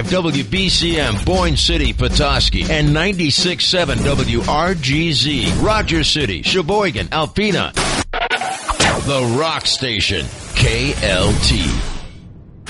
WBCM, Boyne City, Petoskey, and 96.7 WRGZ, Rogers City, Sheboygan, Alpena. The Rock Station, KLT.